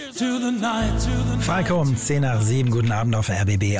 Falco um 10 nach 7, guten Abend auf RBB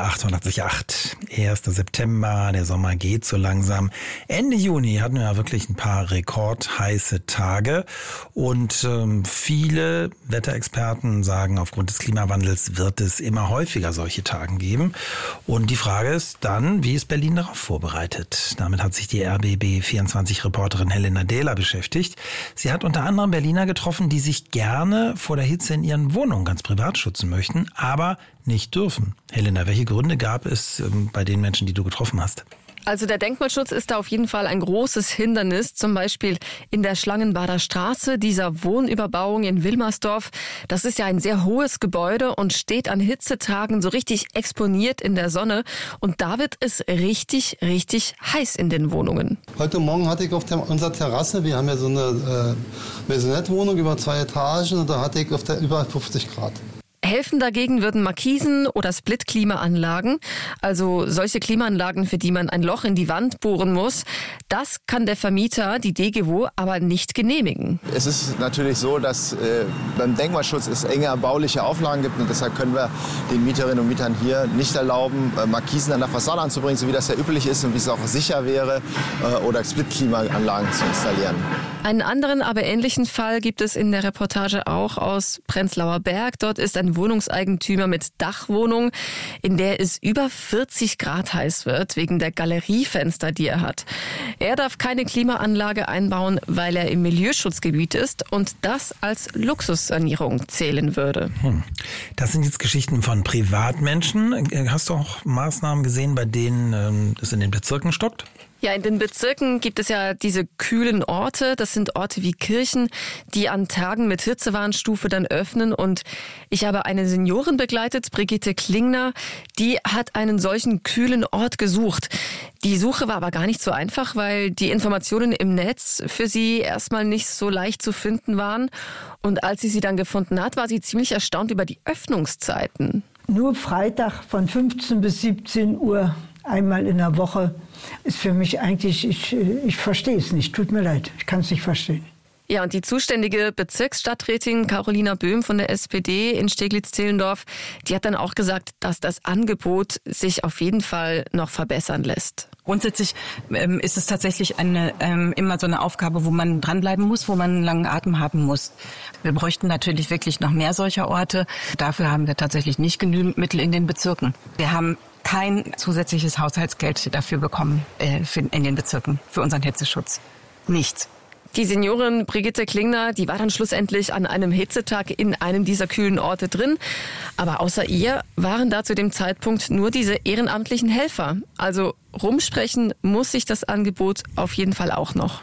888. 1. September, der Sommer geht so langsam. Ende Juni hatten wir ja wirklich ein paar rekordheiße Tage und viele Wetterexperten sagen, aufgrund des Klimawandels wird es immer häufiger solche Tage geben. Und die Frage ist dann, wie ist Berlin darauf vorbereitet? Damit hat sich die RBB24-Reporterin Helena Dehler beschäftigt. Sie hat unter anderem Berliner getroffen, die sich gerne vor der Hitze in ihren Wohnungen ganz privat schützen möchten, aber nicht dürfen. Helena, welche Gründe gab es bei den Menschen, die du getroffen hast? Also der Denkmalschutz ist da auf jeden Fall ein großes Hindernis, zum Beispiel in der Schlangenbader Straße, dieser Wohnüberbauung in Wilmersdorf. Das ist ja ein sehr hohes Gebäude und steht an Hitzetagen so richtig exponiert in der Sonne. Und da wird es richtig, richtig heiß in den Wohnungen. Heute Morgen hatte ich auf unserer Terrasse, wir haben ja so eine Maisonette-Wohnung über 2 Etagen und da hatte ich auf der über 50 Grad. Helfen dagegen würden Markisen oder Split-Klimaanlagen, also solche Klimaanlagen, für die man ein Loch in die Wand bohren muss. Das kann der Vermieter, die DGWO, aber nicht genehmigen. Es ist natürlich so, dass beim Denkmalschutz es enge bauliche Auflagen gibt und deshalb können wir den Mieterinnen und Mietern hier nicht erlauben, Markisen an der Fassade anzubringen, so wie das ja üblich ist und wie es auch sicher wäre, oder Split-Klimaanlagen zu installieren. Einen anderen, aber ähnlichen Fall gibt es in der Reportage auch aus Prenzlauer Berg. Dort ist ein Wohnungseigentümer mit Dachwohnung, in der es über 40 Grad heiß wird, wegen der Galeriefenster, die er hat. Er darf keine Klimaanlage einbauen, weil er im Milieuschutzgebiet ist und das als Luxussanierung zählen würde. Das sind jetzt Geschichten von Privatmenschen. Hast du auch Maßnahmen gesehen, bei denen es in den Bezirken stockt? Ja, in den Bezirken gibt es ja diese kühlen Orte. Das sind Orte wie Kirchen, die an Tagen mit Hitzewarnstufe dann öffnen. Und ich habe eine Seniorin begleitet, Brigitte Klingner, die hat einen solchen kühlen Ort gesucht. Die Suche war aber gar nicht so einfach, weil die Informationen im Netz für sie erstmal nicht so leicht zu finden waren. Und als sie dann gefunden hat, war sie ziemlich erstaunt über die Öffnungszeiten. Nur Freitag von 15 bis 17 Uhr. Einmal in der Woche ist für mich eigentlich, ich verstehe es nicht, tut mir leid, ich kann es nicht verstehen. Ja, und die zuständige Bezirksstadträtin Carolina Böhm von der SPD in Steglitz-Zehlendorf, die hat dann auch gesagt, dass das Angebot sich auf jeden Fall noch verbessern lässt. Grundsätzlich ist es tatsächlich immer so eine Aufgabe, wo man dranbleiben muss, wo man einen langen Atem haben muss. Wir bräuchten natürlich wirklich noch mehr solcher Orte. Dafür haben wir tatsächlich nicht genügend Mittel in den Bezirken. Wir haben kein zusätzliches Haushaltsgeld dafür bekommen in den Bezirken für unseren Hitzeschutz. Nichts. Die Seniorin Brigitte Klingner, die war dann schlussendlich an einem Hitzetag in einem dieser kühlen Orte drin. Aber außer ihr waren da zu dem Zeitpunkt nur diese ehrenamtlichen Helfer. Also rumsprechen muss sich das Angebot auf jeden Fall auch noch.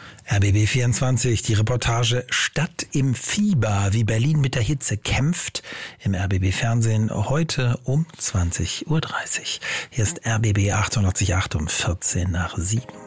RBB24, die Reportage Stadt im Fieber, wie Berlin mit der Hitze kämpft, im RBB-Fernsehen heute um 20.30 Uhr. Hier ist RBB 888 um 14 nach 7.